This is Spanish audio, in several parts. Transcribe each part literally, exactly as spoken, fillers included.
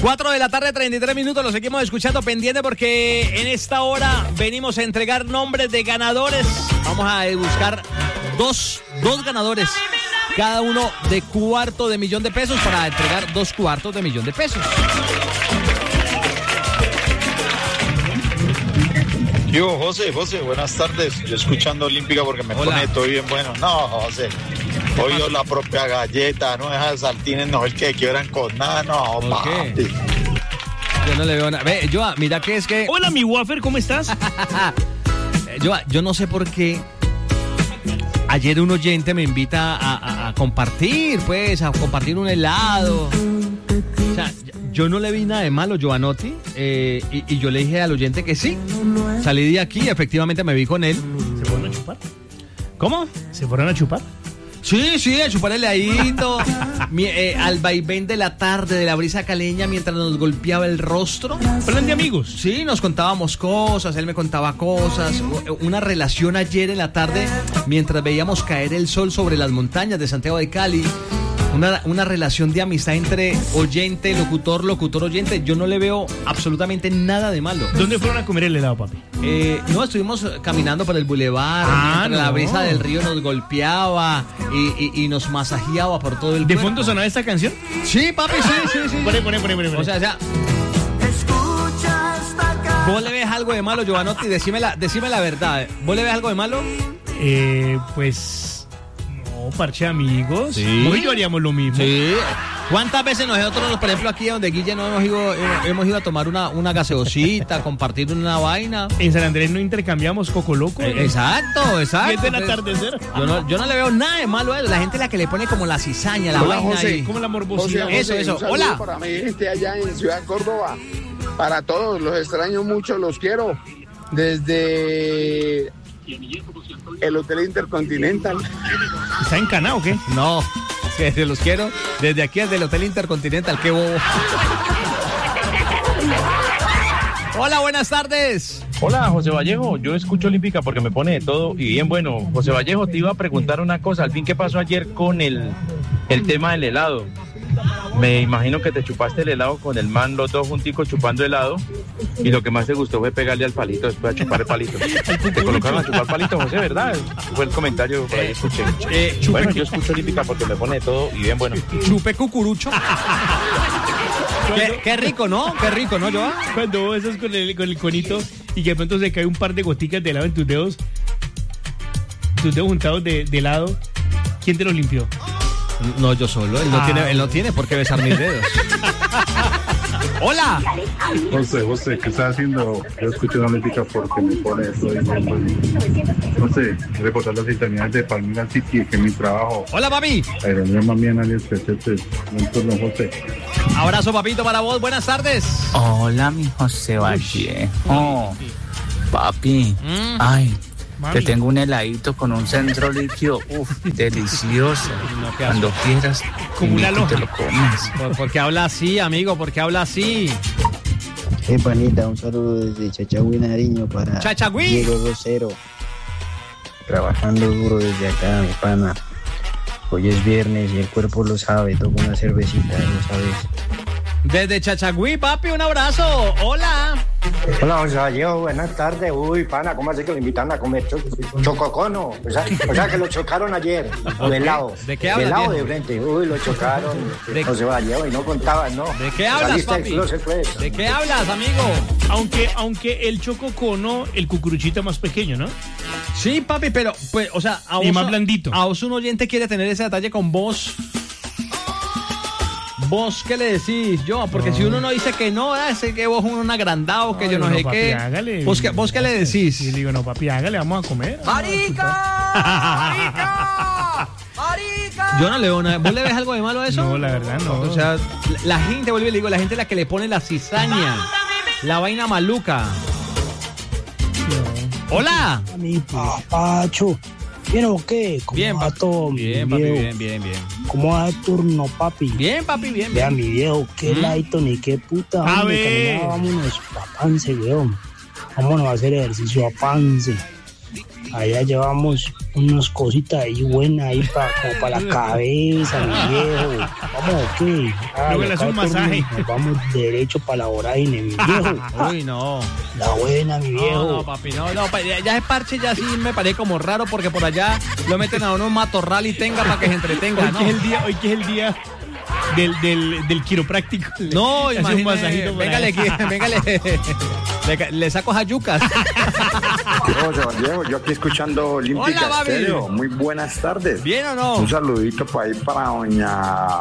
cuatro de la tarde, treinta y tres minutos, los seguimos escuchando pendiente porque en esta hora venimos a entregar nombres de ganadores. Vamos a buscar dos, dos ganadores, cada uno de cuarto de millón de pesos para entregar dos cuartos de millón de pesos. Yo, José, José, buenas tardes. Yo escuchando Olímpica porque me Hola. pone todo bien bueno. No, José, hoy yo la propia galleta, no esas saltines, no el que quieran con nada, no, ¿Por qué? papi. Yo no le veo nada. Ve, Joa, mira que es que... Hola, mi wafer, ¿cómo estás? Eh, Joa, yo no sé por qué ayer un oyente me invita a, a- a compartir, pues, a compartir un helado. O sea, yo no le vi nada de malo, Giovanotti, eh, y, y yo le dije al oyente que sí. Salí de aquí, efectivamente me vi con él. ¿Se fueron a chupar? ¿Cómo? ¿Se fueron a chupar? Sí, sí, a chupar el heladito, mi- eh, al vaivén de la tarde, de la brisa caleña, mientras nos golpeaba el rostro. Plan de amigos. Sí, nos contábamos cosas, él me contaba cosas, u- una relación ayer en la tarde, mientras veíamos caer el sol sobre las montañas de Santiago de Cali. Una, una relación de amistad entre oyente, locutor, locutor, oyente. Yo no le veo absolutamente nada de malo. ¿Dónde fueron a comer el helado, papi? Eh, no, estuvimos caminando por el bulevar, Ah, mientras la no. brisa del río nos golpeaba y, y- y nos masajeaba por todo el ¿De cuerpo. fondo sonaba esta canción? Sí, papi, sí, sí, sí. Pone, pone, pone, pone. O sea, o sea, ¿vos le ves algo de malo, Giovanotti? Decime la, decime la verdad. ¿Vos le ves algo de malo? Eh, pues... No, parche de amigos. Sí. Hoy yo haríamos lo mismo. Sí. ¿Cuántas veces nosotros, por ejemplo, aquí donde Guille no hemos ido, hemos, hemos ido a tomar una, una gaseosita, compartir una vaina? En San Andrés no intercambiamos Coco Loco. Eh, Exacto, exacto. Diez del Entonces, atardecer. Yo no, yo no le veo nada de malo a eso. La gente es la que le pone como la cizaña, la Hola, vaina. José. y- Como la José, morbosidad. José, Eso, eso. un saludo Hola. para mi gente allá en Ciudad Córdoba. Para todos, los extraño mucho, los quiero. Desde el Hotel Intercontinental. ¿Está encanado o qué? No, que se los quiero desde aquí desde el Hotel Intercontinental. Qué bobo. Hola, buenas tardes. Hola, José Vallejo. Yo escucho Olímpica porque me pone de todo y bien bueno. José Vallejo, te iba a preguntar una cosa. Al fin, ¿qué pasó ayer con el, el tema del helado? Me imagino que te chupaste el helado con el man, los dos junticos chupando helado. Y lo que más te gustó fue pegarle al palito después de chupar el palito. Te colocaron a chupar palito, José, ¿verdad? Fue el comentario que por ahí escuché. Eh, chupe, Bueno, yo escucho Olímpica porque me pone de todo y bien bueno. chupe cucurucho. qué, qué rico, ¿no? Qué rico, ¿no, Joa? Cuando vos estás con el, con el conito y que de pronto se cae un par de goticas de helado en tus dedos, tus dedos juntados de, de helado, ¿quién te los limpió? No, yo solo. Él no, Ah. tiene, él no tiene por qué besar mis dedos. Hola. José, José, ¿qué estás haciendo? Yo escucho la Olímpica porque me pone eso. No sé, reportar las sintonías de Palmira City, que es mi trabajo. Hola, papi. Aerolínea mía, nadie especial, un turno, José. Abrazo, papito, para vos. Buenas tardes. Hola, mi José Vallejo. Papi, Mm. ay, Mami. te tengo un heladito con un centro líquido, uf, delicioso. No, qué Cuando quieras, Como una invito y te loja. lo comes. ¿Por, por qué habla así, amigo? ¿Por qué habla así? Hey, panita, un saludo desde Chachagüí, Nariño para Chachagüí. Diego Rosero. Trabajando duro desde acá, mi pana. Hoy es viernes y el cuerpo lo sabe, toca una cervecita, lo sabes. Desde Chachagüí, papi, un abrazo. Hola. Hola, José Vallejo, buenas tardes. Uy, pana, ¿cómo hace que lo invitan a comer cho- chococono? O sea, o sea, que lo chocaron ayer, o helado. ¿De qué hablas, Helado viejo? de frente. Uy, lo chocaron. ¿De- José Vallejo, y no contaban, ¿no? ¿De qué hablas, Saliste del papi? closet, pues. ¿De qué hablas, amigo? Aunque, aunque el chococono, el cucuruchito más pequeño, ¿no? Sí, papi, pero, pues, o sea, a Y vos, más blandito. a vos un oyente quiere tener ese detalle con vos. ¿Vos qué le decís, yo? Porque si uno no dice que no, ah, ese que vos un agrandado, que yo no, no, sé papi, qué. hágale. ¿Vos qué, vos qué le decís? Y le digo, no, papi, hágale, vamos a comer. Yo no le veo nada. ¿Vos le ves algo de malo a eso? No, la verdad, no. O sea, la gente, vuelve y le digo, la gente es la que le pone la cizaña, la vaina maluca. Hola. Mi papacho. ¿Bien o qué? ¿Cómo Bien, va papi. todo, mi Bien, papi, viejo? bien, bien, bien. ¿Cómo va el turno, papi? Bien, papi, bien, Vea, bien. mi viejo, qué ¿Mm? laito ni qué puta. A hombre, ver. caminaba, vámonos, a Pance, weón. Vámonos a hacer ejercicio a Pance. allá llevamos unas cositas ahí buenas ahí para como para la cabeza, mi viejo. Vamos, ¿qué? Luego le hace un masaje. Nos vamos derecho para la vorágine, mi viejo. Uy, no. La buena, mi viejo. No, no, papi, no, no, ya, ya es parche, ya sí me parece como raro porque por allá lo meten a uno un matorral y tenga para que se entretenga, hoy ¿no? que es el día, hoy que es el día del, del, del quiropráctico. No, Le hace un imagínate, masajito por véngale, ahí. aquí, véngale, le, le saco jayucas. José Vallejo, yo aquí escuchando Olímpica Hola, Babi. Estéreo. Muy buenas tardes. ¿Bien o no? Un saludito para ahí para doña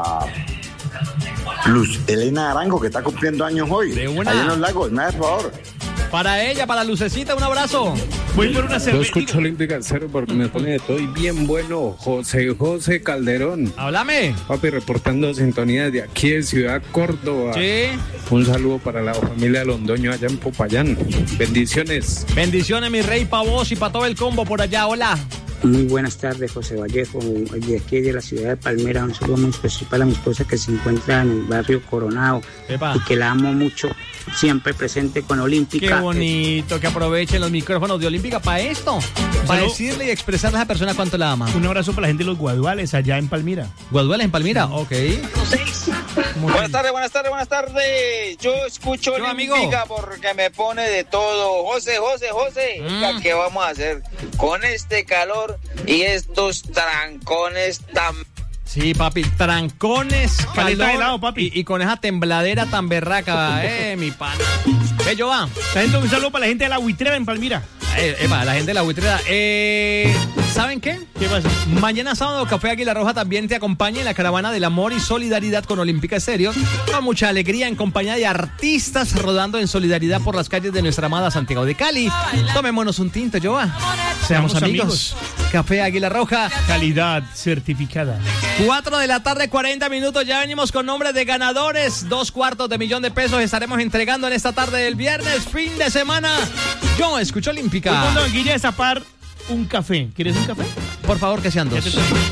Luz Elena Arango, que está cumpliendo años hoy. De una. Ahí en los lagos, me hace favor. Para ella, para Lucecita, un abrazo. Voy por una Yo cerveza. escucho Olímpica Cero porque me pone de todo y bien bueno. José José Calderón. Háblame. Papi, reportando sintonía de aquí de Ciudad Córdoba. Sí. Un saludo para la familia Londoño allá en Popayán. Bendiciones. Bendiciones, mi rey, para vos y para todo el combo por allá. Hola. Muy buenas tardes, José Vallejo, de aquí de la ciudad de Palmera. Un saludo muy especial para mi esposa que se encuentra en el barrio Coronado. Epa. Y que la amo mucho, siempre presente con Olímpica. Qué bonito que aprovechen los micrófonos de Olímpica para esto, para Salud. decirle y expresarle a esa persona cuánto la ama. Un abrazo para la gente de los Guaduales allá en Palmira. ¿Guaduales en Palmira? Ok. Buenas tardes, buenas tardes, buenas tardes. Yo escucho Yo, amigo. Olímpica porque me pone de todo. José, José, José. Mm. Oiga, ¿qué vamos a hacer con este calor y estos trancones tan... Sí, papi, trancones, Paleta calor, de helado, papi. Y, y con esa tembladera tan berraca, eh, mi pana. ¿Qué yo va? La gente, un saludo para la gente de la Buitrera en Palmira. Eh, epa, la gente de la buitrera. Eh, ¿Saben qué? ¿Qué pasa? Mañana sábado Café Águila Roja también te acompaña en la caravana del amor y solidaridad con Olímpica Estéreo. Con mucha alegría en compañía de artistas rodando en solidaridad por las calles de nuestra amada Santiago de Cali. Tomémonos un tinto, yo va. Seamos Seamos amigos. Café Águila Roja. Calidad certificada. cuatro de la tarde, cuarenta minutos. Ya venimos con nombres de ganadores. Dos cuartos de millón de pesos estaremos entregando en esta tarde del viernes, fin de semana. Yo escucho Olímpica. Voy con Don Guille a destapar un café. ¿Quieres un café? Por favor, que sean Ya dos. te traigo.